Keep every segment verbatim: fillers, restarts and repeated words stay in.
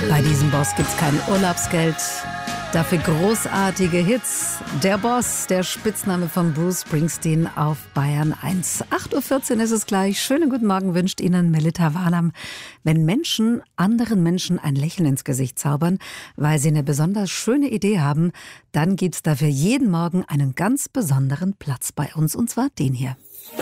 Bei diesem Boss gibt's kein Urlaubsgeld, dafür großartige Hits. Der Boss, der Spitzname von Bruce Springsteen auf Bayern eins. acht Uhr vierzehn ist es gleich. Schönen guten Morgen wünscht Ihnen Melita Walam. Wenn Menschen anderen Menschen ein Lächeln ins Gesicht zaubern, weil sie eine besonders schöne Idee haben, dann gibt's dafür jeden Morgen einen ganz besonderen Platz bei uns, und zwar den hier.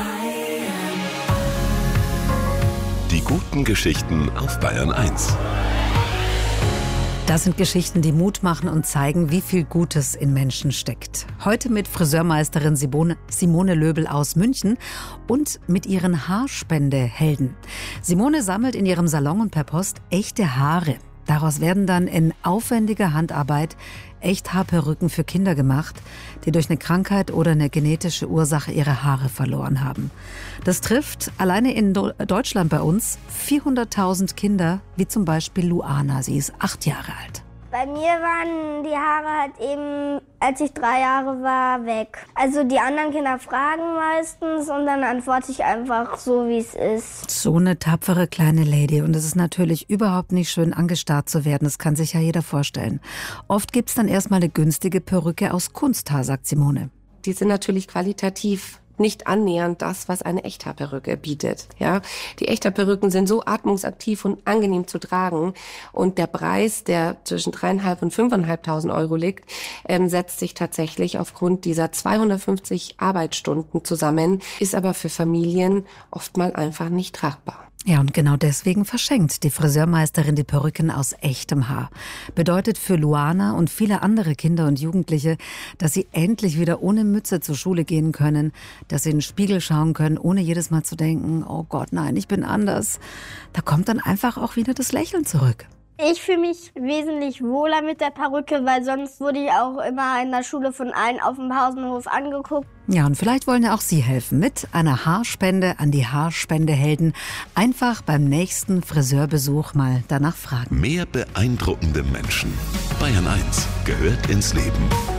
Die guten Geschichten auf Bayern eins. Das sind Geschichten, die Mut machen und zeigen, wie viel Gutes in Menschen steckt. Heute mit Friseurmeisterin Simone, Simone Löbel aus München und mit ihren Haarspendehelden. Simone sammelt in ihrem Salon und per Post echte Haare. Daraus werden dann in aufwendiger Handarbeit Echthaarperücken für Kinder gemacht, die durch eine Krankheit oder eine genetische Ursache ihre Haare verloren haben. Das trifft alleine in Do- Deutschland bei uns vierhunderttausend Kinder, wie zum Beispiel Luana. Sie ist acht Jahre alt. Bei mir waren die Haare halt eben, als ich drei Jahre war, weg. Also die anderen Kinder fragen meistens und dann antworte ich einfach so, wie es ist. So eine tapfere kleine Lady. Und es ist natürlich überhaupt nicht schön, angestarrt zu werden. Das kann sich ja jeder vorstellen. Oft gibt's dann erstmal eine günstige Perücke aus Kunsthaar, sagt Simone. Die sind natürlich qualitativ nicht annähernd das, was eine Echthaarperücke bietet. Ja, die Echthaarperücken sind so atmungsaktiv und angenehm zu tragen. Und der Preis, der zwischen dreieinhalb und fünfeinhalbtausend Euro liegt, ähm, setzt sich tatsächlich aufgrund dieser zweihundertfünfzig Arbeitsstunden zusammen, ist aber für Familien oftmal einfach nicht tragbar. Ja, und genau deswegen verschenkt die Friseurmeisterin die Perücken aus echtem Haar. Bedeutet für Luana und viele andere Kinder und Jugendliche, dass sie endlich wieder ohne Mütze zur Schule gehen können, dass sie in den Spiegel schauen können, ohne jedes Mal zu denken, oh Gott, nein, ich bin anders. Da kommt dann einfach auch wieder das Lächeln zurück. Ich fühle mich wesentlich wohler mit der Perücke, weil sonst wurde ich auch immer in der Schule von allen auf dem Pausenhof angeguckt. Ja, und vielleicht wollen ja auch Sie helfen mit einer Haarspende an die Haarspendehelden. Einfach beim nächsten Friseurbesuch mal danach fragen. Mehr beeindruckende Menschen. Bayern eins gehört ins Leben.